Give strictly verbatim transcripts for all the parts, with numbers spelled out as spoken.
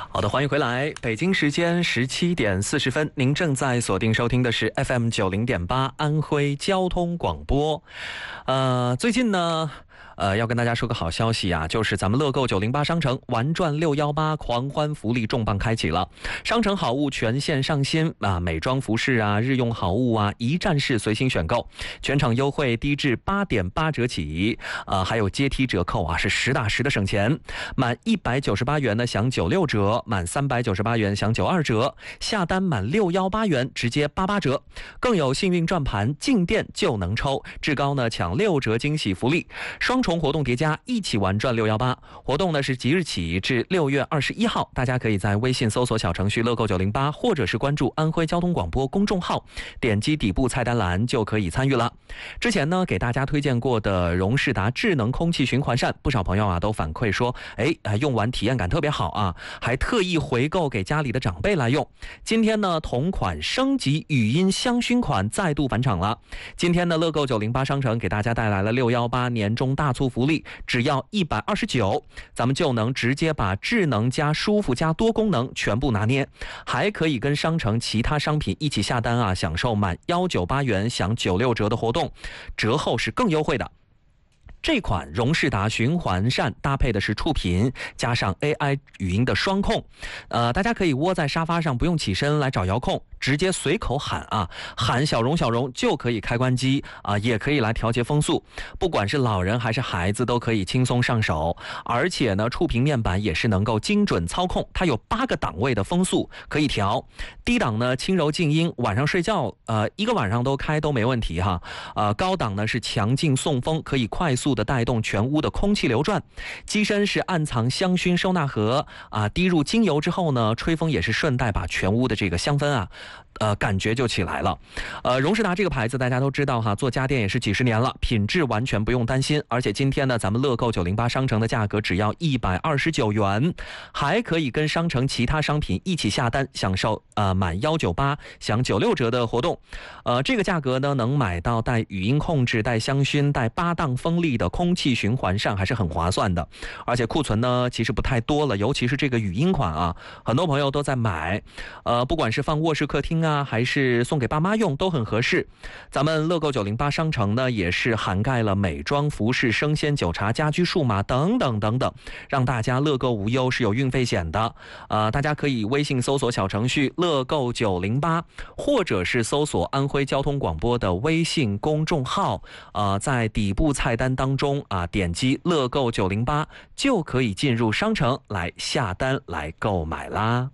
好的，欢迎回来。北京时间十七点四十分，您正在锁定收听的是 F M 九零点八安徽交通广播。呃，最近呢。呃，要跟大家说个好消息啊，就是咱们乐购九零八商城玩转六一八狂欢福利重磅开启了，商城好物全线上新啊，美妆服饰啊，日用好物啊，一站式随心选购，全场优惠低至八点八折起，啊，还有阶梯折扣啊，是实打实的省钱，满一百九十八元呢享九六折，满三百九十八元享九二折，下单满六一八元直接八八折，更有幸运转盘进店就能抽，至高呢抢六折惊喜福利，双重活动叠加，一起玩转六一八。活动呢是即日起至六月二十一号，大家可以在微信搜索小程序乐购九零八，或者是关注安徽交通广播公众号，点击底部菜单栏就可以参与了。之前呢给大家推荐过的荣仕达智能空气循环扇，不少朋友啊都反馈说，哎，用完体验感特别好啊，还特意回购给家里的长辈来用。今天呢同款升级语音香薰款再度返场了。今天呢乐购九零八商城给大家带来了六一八年中大促福利，只要一百二十九，咱们就能直接把智能加舒服加多功能全部拿捏，还可以跟商城其他商品一起下单啊，享受满一百九十八元享九六折的活动，折后是更优惠的。这款荣仕达循环扇搭配的是触屏加上 A I 语音的双控，呃，大家可以窝在沙发上，不用起身来找遥控，直接随口喊啊，喊小荣小荣就可以开关机啊，也可以来调节风速，不管是老人还是孩子都可以轻松上手。而且呢，触屏面板也是能够精准操控，它有八个档位的风速可以调，低档呢轻柔静音，晚上睡觉呃一个晚上都开都没问题哈。呃，高档呢是强劲送风，可以快速的带动全屋的空气流转，机身是暗藏香薰收纳盒啊，滴入精油之后呢，吹风也是顺带把全屋的这个香氛啊呃，感觉就起来了。呃，荣仕达这个牌子大家都知道哈，做家电也是几十年了，品质完全不用担心。而且今天呢，咱们乐购九零八商城的价格只要一百二十九元，还可以跟商城其他商品一起下单，享受呃满一百九十八享九六折的活动。呃，这个价格呢，能买到带语音控制、带香薰、带八档风力的空气循环扇，还是很划算的。而且库存呢，其实不太多了，尤其是这个语音款啊，很多朋友都在买。呃，不管是放卧室、客厅啊，还是送给爸妈用都很合适。咱们乐购九零八商城呢，也是涵盖了美妆、服饰、生鲜、酒茶、家居、数码等等等等，让大家乐购无忧，是有运费险的。呃，大家可以微信搜索小程序乐购九零八，或者是搜索安徽交通广播的微信公众号，呃，在底部菜单当中啊，点击乐购九零八就可以进入商城来下单来购买啦。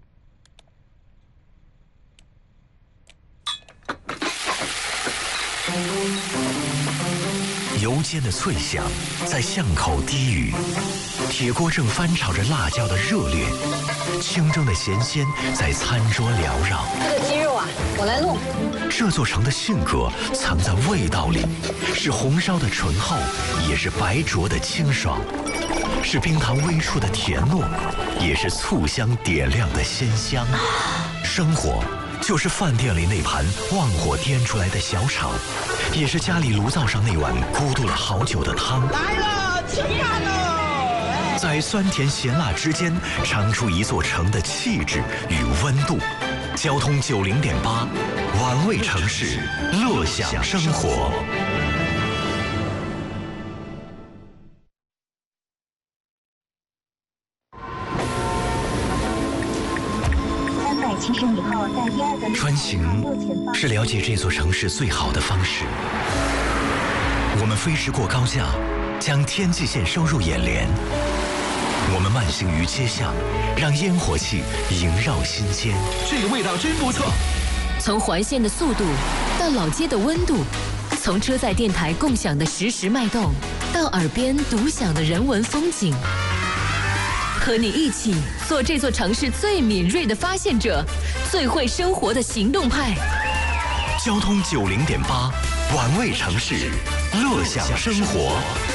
油煎的脆响在巷口低语，铁锅正翻炒着辣椒的热烈，清蒸的咸鲜在餐桌缭绕。 这个鸡肉啊，我来弄。 这座城的性格藏在味道里，是红烧的醇厚，也是白灼的清爽，是冰糖微出的甜糯，也是醋香点亮的鲜香。生活就是饭店里那盘旺火颠出来的小炒，也是家里炉灶上那碗咕嘟了好久的汤。 来了，吃饭喽！ 在酸甜咸辣之间，尝出一座城的气质与温度。交通九零点八，玩味城市，乐享生活。穿行是了解这座城市最好的方式。我们飞驰过高架，将天际线收入眼帘。我们慢行于街巷，让烟火气萦绕心间。 这个味道真不错。 从环线的速度到老街的温度，从车载电台共享的实时脉动，到耳边独享的人文风景。和你一起做这座城市最敏锐的发现者，最会生活的行动派。 交通九零点八，玩味城市，乐享生活。